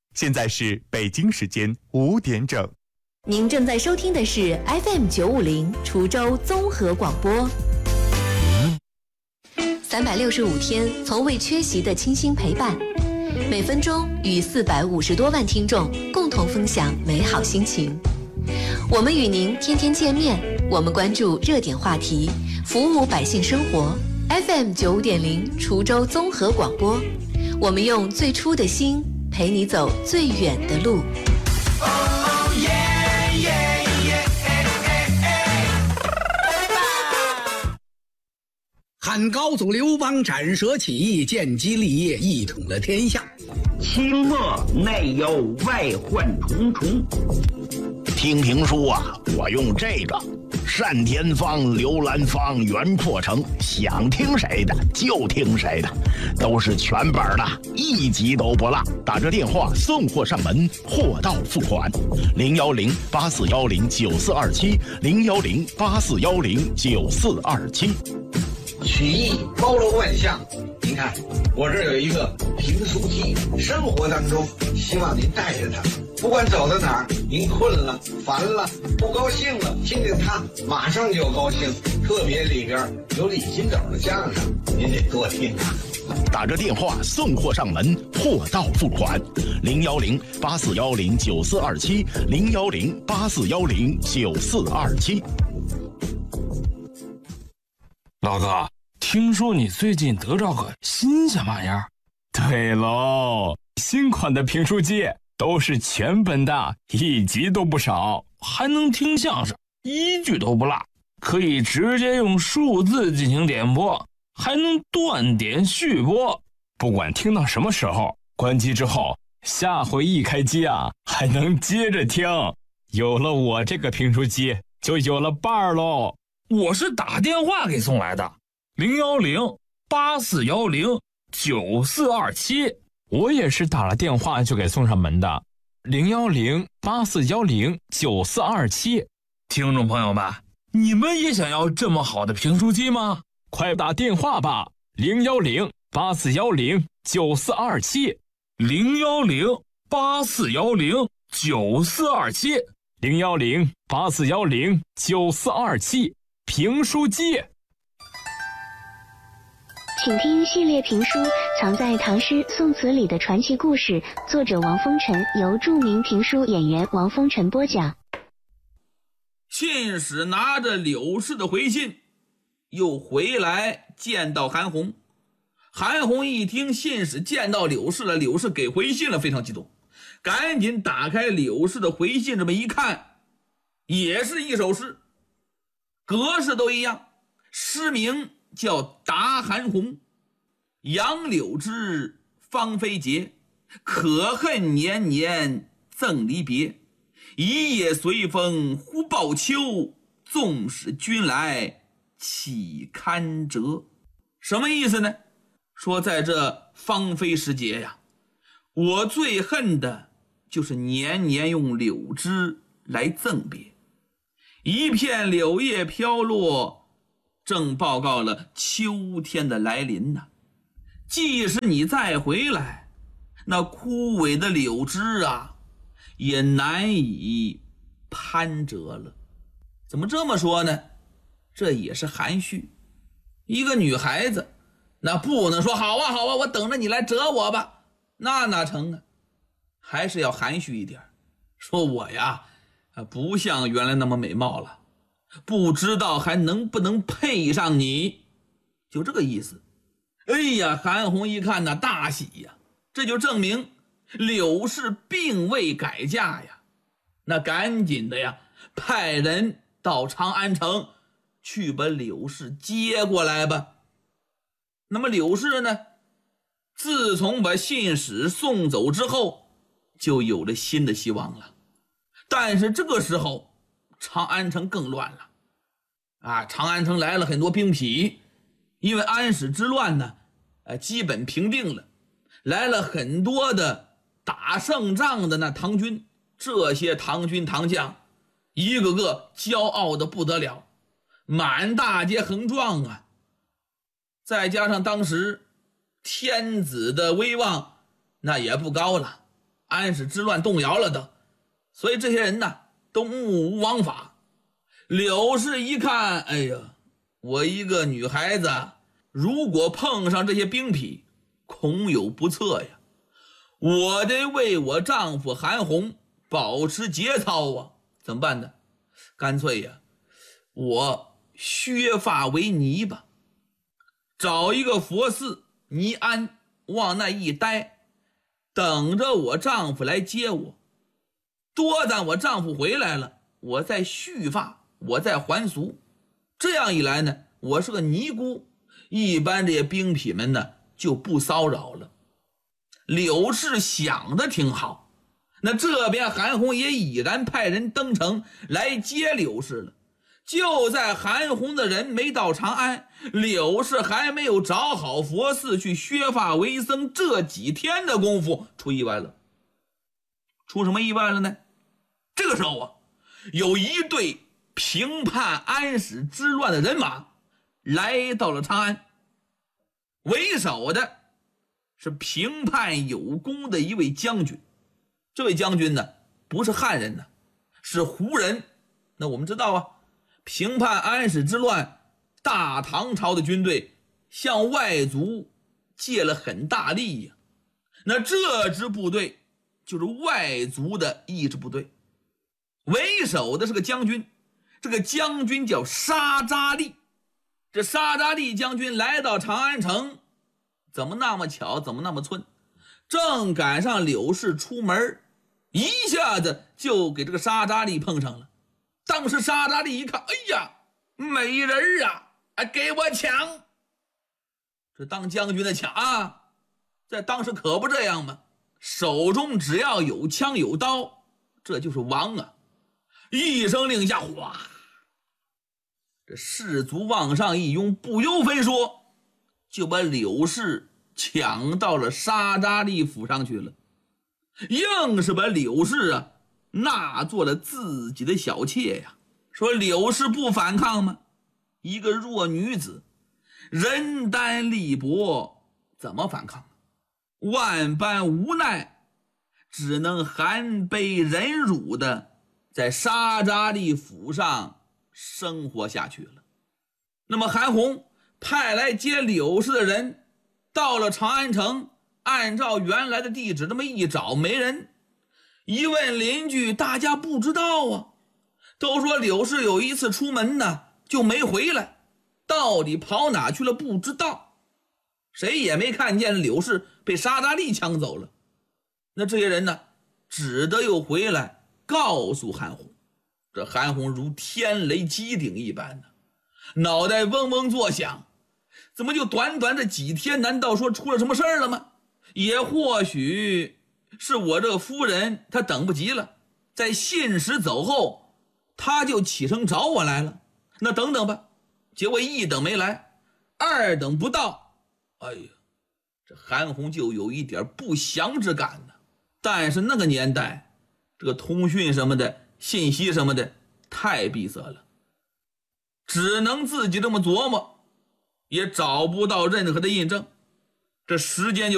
现在是北京时间5点整。 您正在收听的是 FM950 滁州综合广播。365天从未缺席的倾心陪伴，每分钟与450多万听众共同分享美好心情。我们与您天天见面，我们关注热点话题，服务百姓生活。FM950滁州综合广播，我们用最初的心陪你走最远的路。 汉高祖刘邦斩蛇起义，建基立业，一统了天下。 清末内忧外患重重。 听评书啊，我用这个单田芳、刘兰芳、袁阔成，想听谁的就听谁的，都是全本的，一集都不落。打着电话送货上门，货到付款。010-8410-9427，010-8410-9427。 曲艺包罗万象，您看我这有一个评书机，生活当中希望您带着它，不管走到哪儿，您困了、烦了、不高兴了，听听它马上就高兴。特别里边有李金斗的相声，您得多听啊。 打着电话送货上门，货到付款。010-8410-9427，010-8410-9427。 老哥，听说你最近得着个新鲜玩意儿？ 对喽，新款的评书机都是全本的，一集都不少， 还能听相声，一句都不落，可以直接用数字进行点播，还能断点续播。 不管听到什么时候，关机之后，下回一开机啊，还能接着听。有了我这个评书机，就有了伴儿喽。 我是打电话给送来的，010-8410-9427。 我也是打了电话就给送上门的，010-8410-9427。 听众朋友们，你们也想要这么好的评书机吗？ 快打电话吧，010-8410-9427， 010-8410-9427， 010-8410-9427。评书机， 请听系列评书《藏在唐诗宋词里的传奇故事》，作者王风尘，由著名评书演员王风尘播讲。 信使拿着柳氏的回信，又回来见到韩红。韩红一听信使见到柳氏了，柳氏给回信了，非常激动，赶紧打开柳氏的回信，这么一看，也是一首诗，格式都一样，诗名叫《答韩红》。杨柳枝，芳菲节，可恨年年赠离别。一夜随风忽报秋，纵使君来岂堪折。什么意思呢？说在这芳菲时节呀，我最恨的就是年年用柳枝来赠别。一片柳叶飘落，正报告了秋天的来临呐。即使你再回来，那枯萎的柳枝啊，也难以攀折了。怎么这么说呢？这也是含蓄。一个女孩子，那不能说好啊好啊，我等着你来折我吧，那哪成啊？还是要含蓄一点，说我呀不像原来那么美貌了，不知道还能不能配上你，就这个意思。哎呀，韩红一看大喜呀，这就证明柳氏并未改嫁呀。那赶紧的呀，派人到长安城去把柳氏接过来吧。那么柳氏呢，自从把信使送走之后，就有了新的希望了。但是这个时候长安城更乱了长安城来了很多兵痞，因为安史之乱呢基本平定了，来了很多的打胜仗的那唐军，这些唐军唐将一个个骄傲的不得了，满大街横撞啊。再加上当时天子的威望那也不高了安史之乱动摇了的，所以这些人呢都目无王法。柳氏一看，哎呀，我一个女孩子如果碰上这些兵痞，恐有不测呀，我得为我丈夫韩红保持节操啊，怎么办呢？干脆呀，我削发为尼吧，找一个佛寺尼庵，往那一待，等着我丈夫来接我，多等我丈夫回来了，我再续发，我再还俗。这样一来呢，我是个尼姑，一般这些兵痞们呢就不骚扰了。柳氏想的挺好，那这边韩红也已然派人登城来接柳氏了。就在韩红的人没到长安，柳氏还没有找好佛寺去削发为僧，这几天的功夫出意外了。出什么意外了呢？这个时候啊，有一队平叛安史之乱的人马来到了长安，为首的是平叛有功的一位将军。这位将军呢不是汉人呢，是胡人。那我们知道啊，平叛安史之乱，大唐朝的军队向外族借了很大力呀。那这支部队就是外族的义支部队，为首的是个将军，这个将军叫沙扎利。这沙扎利将军来到长安城，怎么那么巧，怎么那么寸，正赶上柳氏出门，一下子就给这个沙扎利碰上了。当时沙扎利一看，哎呀，美人啊，给我抢！这当将军的抢啊，在当时可不这样吗？手中只要有枪有刀，这就是王啊！一声令下，哗，这士卒往上一拥，不由分说就把柳氏抢到了沙扎利府上去了，硬是把柳氏啊纳做了自己的小妾呀。说柳氏不反抗吗？一个弱女子，人单力薄，怎么反抗？万般无奈，只能含悲忍辱的在沙扎利府上生活下去了。那么韩红派来接柳氏的人到了长安城，按照原来的地址这么一找没人，一问邻居，大家不知道啊，都说柳氏有一次出门呢就没回来，到底跑哪去了不知道，谁也没看见柳氏被沙扎利抢走了。那这些人呢只得又回来告诉韩红。这韩红如天雷击顶一般的，脑袋嗡嗡作响，怎么就短短这几天，难道说出了什么事儿了吗？也或许是我这夫人她等不及了，在信使走后她就启程找我来了，那等等吧。结果一等没来，二等不到，哎呀，这韩红就有一点不祥之感呢。但是那个年代这个通讯什么的，信息什么的太闭塞了，只能自己这么琢磨，也找不到任何的印证。这时间就